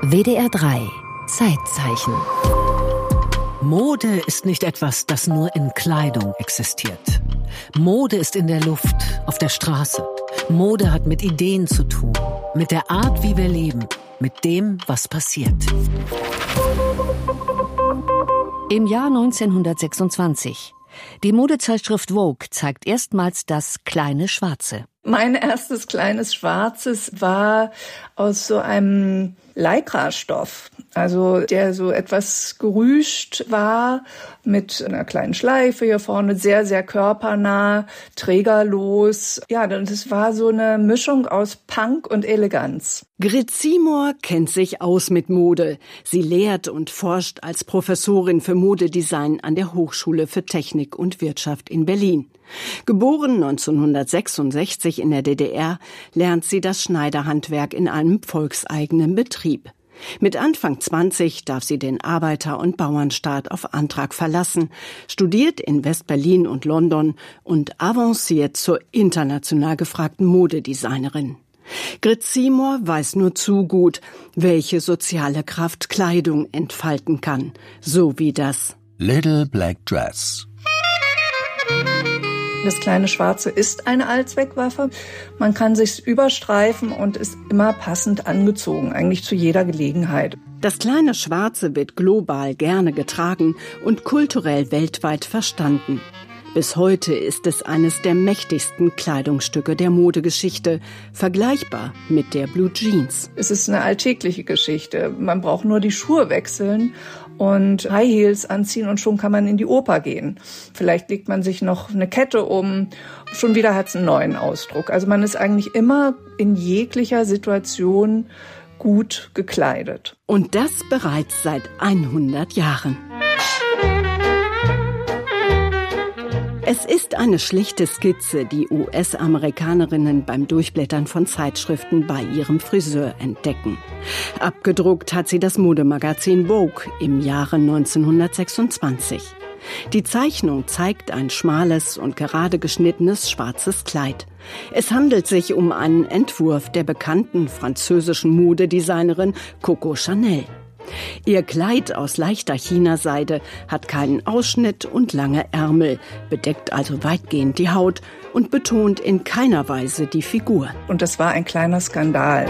WDR 3 Zeitzeichen. Mode ist nicht etwas, das nur in Kleidung existiert. Mode ist in der Luft, auf der Straße. Mode hat mit Ideen zu tun, mit der Art, wie wir leben, mit dem, was passiert. Im Jahr 1926. Die Modezeitschrift Vogue zeigt erstmals das kleine Schwarze. Mein erstes kleines Schwarzes war aus so einem Lycra-Stoff, also der so etwas gerüscht war, mit einer kleinen Schleife hier vorne, sehr, sehr körpernah, trägerlos. Ja, das war so eine Mischung aus Punk und Eleganz. Grit Seymour kennt sich aus mit Mode. Sie lehrt und forscht als Professorin für Modedesign an der Hochschule für Technik und Wirtschaft in Berlin. Geboren 1966 in der DDR, lernt sie das Schneiderhandwerk in einem volkseigenen Betrieb. Mit Anfang 20 darf sie den Arbeiter- und Bauernstaat auf Antrag verlassen, studiert in West-Berlin und London und avanciert zur international gefragten Modedesignerin. Grit Seymour weiß nur zu gut, welche soziale Kraft Kleidung entfalten kann, so wie das Little Black Dress. Das kleine Schwarze ist eine Allzweckwaffe. Man kann sich's überstreifen und ist immer passend angezogen, eigentlich zu jeder Gelegenheit. Das kleine Schwarze wird global gerne getragen und kulturell weltweit verstanden. Bis heute ist es eines der mächtigsten Kleidungsstücke der Modegeschichte, vergleichbar mit der Blue Jeans. Es ist eine alltägliche Geschichte. Man braucht nur die Schuhe wechseln und High Heels anziehen und schon kann man in die Oper gehen. Vielleicht legt man sich noch eine Kette um, schon wieder hat es einen neuen Ausdruck. Also man ist eigentlich immer in jeglicher Situation gut gekleidet. Und das bereits seit 100 Jahren. Es ist eine schlichte Skizze, die US-Amerikanerinnen beim Durchblättern von Zeitschriften bei ihrem Friseur entdecken. Abgedruckt hat sie das Modemagazin Vogue im Jahre 1926. Die Zeichnung zeigt ein schmales und gerade geschnittenes schwarzes Kleid. Es handelt sich um einen Entwurf der bekannten französischen Modedesignerin Coco Chanel. Ihr Kleid aus leichter Chinaseide hat keinen Ausschnitt und lange Ärmel, bedeckt also weitgehend die Haut und betont in keiner Weise die Figur. Und das war ein kleiner Skandal.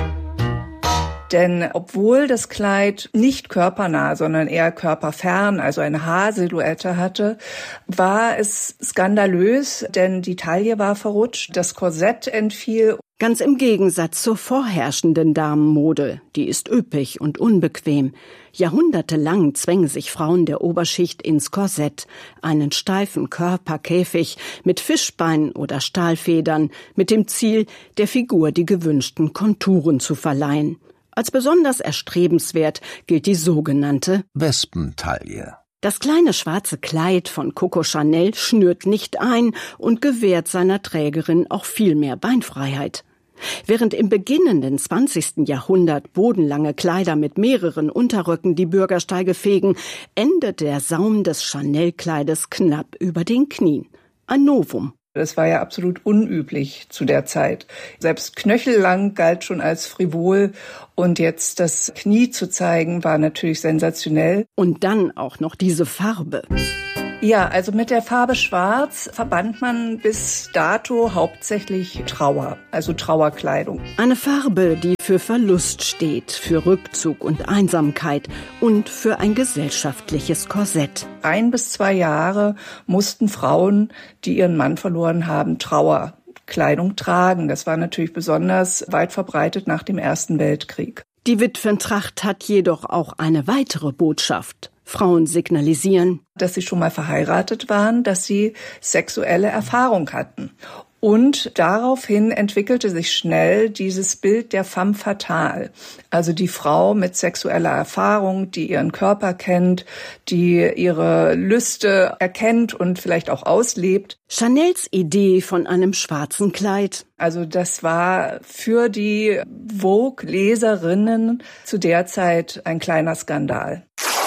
Denn obwohl das Kleid nicht körpernah, sondern eher körperfern, also eine Haarsilhouette hatte, war es skandalös, denn die Taille war verrutscht, das Korsett entfiel. Ganz im Gegensatz zur vorherrschenden Damenmode, die ist üppig und unbequem. Jahrhundertelang zwängen sich Frauen der Oberschicht ins Korsett, einen steifen Körperkäfig mit Fischbeinen oder Stahlfedern, mit dem Ziel, der Figur die gewünschten Konturen zu verleihen. Als besonders erstrebenswert gilt die sogenannte Wespentaille. Das kleine schwarze Kleid von Coco Chanel schnürt nicht ein und gewährt seiner Trägerin auch viel mehr Beinfreiheit. Während im beginnenden 20. Jahrhundert bodenlange Kleider mit mehreren Unterröcken die Bürgersteige fegen, endet der Saum des Chanel-Kleides knapp über den Knien. Ein Novum. Das war ja absolut unüblich zu der Zeit. Selbst knöchellang galt schon als frivol und jetzt das Knie zu zeigen, war natürlich sensationell. Und dann auch noch diese Farbe. Ja, also mit der Farbe Schwarz verband man bis dato hauptsächlich Trauer, also Trauerkleidung. Eine Farbe, die für Verlust steht, für Rückzug und Einsamkeit und für ein gesellschaftliches Korsett. 1 bis 2 Jahre mussten Frauen, die ihren Mann verloren haben, Trauerkleidung tragen. Das war natürlich besonders weit verbreitet nach dem Ersten Weltkrieg. Die Witwentracht hat jedoch auch eine weitere Botschaft. Frauen signalisieren, dass sie schon mal verheiratet waren, dass sie sexuelle Erfahrung hatten. Und daraufhin entwickelte sich schnell dieses Bild der femme fatale, also die Frau mit sexueller Erfahrung, die ihren Körper kennt, die ihre Lüste erkennt und vielleicht auch auslebt. Chanels Idee von einem schwarzen Kleid. Also das war für die Vogue-Leserinnen zu der Zeit ein kleiner Skandal.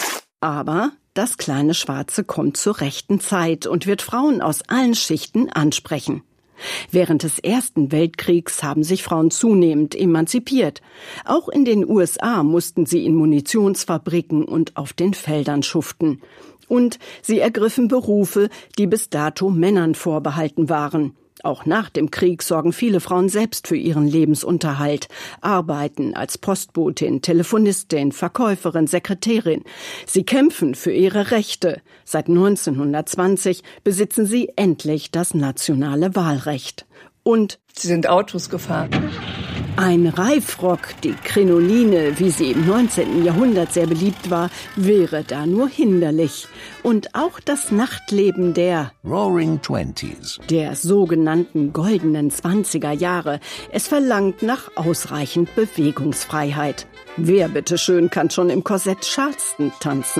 Aber das kleine Schwarze kommt zur rechten Zeit und wird Frauen aus allen Schichten ansprechen. Während des Ersten Weltkriegs haben sich Frauen zunehmend emanzipiert. Auch in den USA mussten sie in Munitionsfabriken und auf den Feldern schuften. Und sie ergriffen Berufe, die bis dato Männern vorbehalten waren. Auch nach dem Krieg sorgen viele Frauen selbst für ihren Lebensunterhalt, arbeiten als Postbotin, Telefonistin, Verkäuferin, Sekretärin. Sie kämpfen für ihre Rechte. Seit 1920 besitzen sie endlich das nationale Wahlrecht. Und sie sind Autos gefahren. Ein Reifrock, die Krinoline, wie sie im 19. Jahrhundert sehr beliebt war, wäre da nur hinderlich. Und auch das Nachtleben der Roaring Twenties, der sogenannten goldenen 20er Jahre. Es verlangt nach ausreichend Bewegungsfreiheit. Wer bitteschön kann schon im Korsett Charleston tanzen?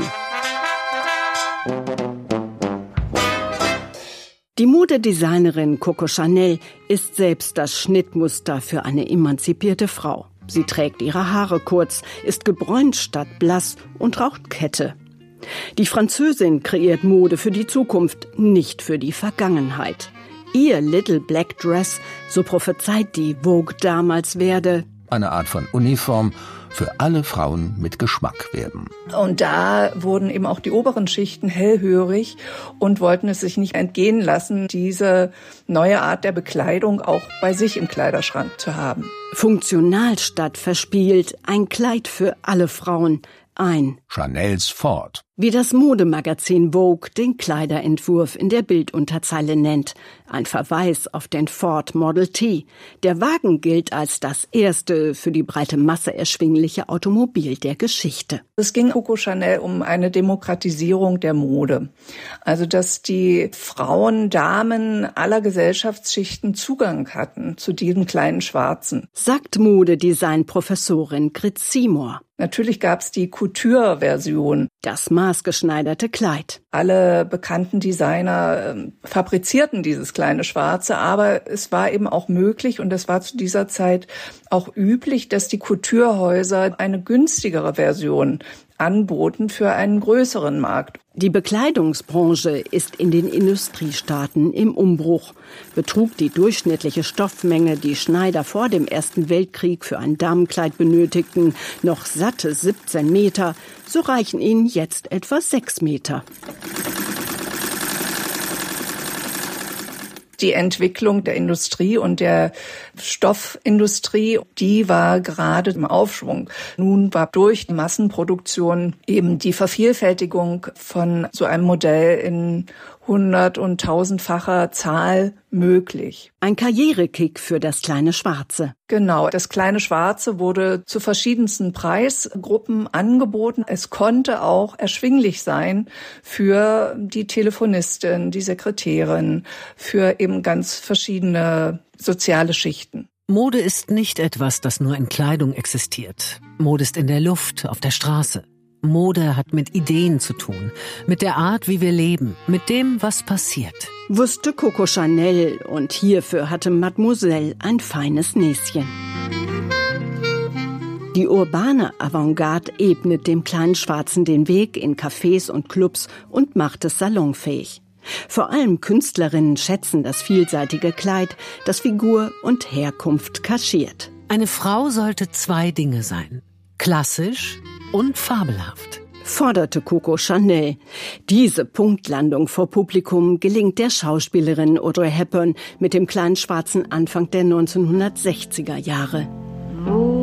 Die Modedesignerin Coco Chanel ist selbst das Schnittmuster für eine emanzipierte Frau. Sie trägt ihre Haare kurz, ist gebräunt statt blass und raucht Kette. Die Französin kreiert Mode für die Zukunft, nicht für die Vergangenheit. Ihr Little Black Dress, so prophezeit die Vogue damals, werde eine Art von Uniform für alle Frauen mit Geschmack werden. Und da wurden eben auch die oberen Schichten hellhörig und wollten es sich nicht entgehen lassen, diese neue Art der Bekleidung auch bei sich im Kleiderschrank zu haben. Funktional statt verspielt, ein Kleid für alle Frauen, ein Chanels Ford. Wie das Modemagazin Vogue den Kleiderentwurf in der Bildunterzeile nennt. Ein Verweis auf den Ford Model T. Der Wagen gilt als das erste für die breite Masse erschwingliche Automobil der Geschichte. Es ging Coco Chanel um eine Demokratisierung der Mode. Also, dass die Frauen, Damen aller Gesellschaftsschichten Zugang hatten zu diesen kleinen Schwarzen. Sagt Modedesign-Professorin Grit Seymour. Natürlich gab es die Couture-Version. Das maßgeschneiderte Kleid. Alle bekannten Designer fabrizierten dieses kleine Schwarze, aber es war eben auch möglich, und das war zu dieser Zeit auch üblich, dass die Couturehäuser eine günstigere Version anboten für einen größeren Markt. Die Bekleidungsbranche ist in den Industriestaaten im Umbruch. Betrug die durchschnittliche Stoffmenge, die Schneider vor dem Ersten Weltkrieg für ein Damenkleid benötigten, noch satte 17 Meter, so reichen ihnen jetzt etwa 6 Meter. Die Entwicklung der Industrie und der Stoffindustrie, die war gerade im Aufschwung. Nun war durch die Massenproduktion eben die Vervielfältigung von so einem Modell in 100- und 1000-facher Zahl möglich. Ein Karrierekick für das kleine Schwarze. Genau, das kleine Schwarze wurde zu verschiedensten Preisgruppen angeboten. Es konnte auch erschwinglich sein für die Telefonistin, die Sekretärin, für eben ganz verschiedene soziale Schichten. Mode ist nicht etwas, das nur in Kleidung existiert. Mode ist in der Luft, auf der Straße. Mode hat mit Ideen zu tun, mit der Art, wie wir leben, mit dem, was passiert. Wusste Coco Chanel, und hierfür hatte Mademoiselle ein feines Näschen. Die urbane Avantgarde ebnet dem kleinen Schwarzen den Weg in Cafés und Clubs und macht es salonfähig. Vor allem Künstlerinnen schätzen das vielseitige Kleid, das Figur und Herkunft kaschiert. Eine Frau sollte 2 Dinge sein: klassisch und fabelhaft, forderte Coco Chanel. Diese Punktlandung vor Publikum gelingt der Schauspielerin Audrey Hepburn mit dem kleinen Schwarzen Anfang der 1960er Jahre.